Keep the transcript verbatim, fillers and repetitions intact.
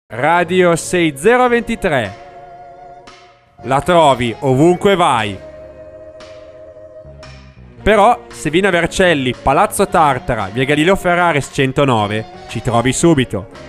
Radio seixmilaventitré. La trovi ovunque vai. Però se vieni a Vercelli, Palazzo Tartara, via Galileo Ferraris centonove, ci trovi subito.